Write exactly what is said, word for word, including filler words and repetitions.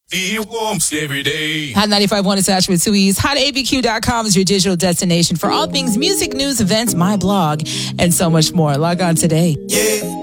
Feel warmth every day. Hot ninety-five point one is Ash with two E's. hot a b q dot com is your digital destination for all things music, news, events, my blog, and so much more. Log on today. Yeah.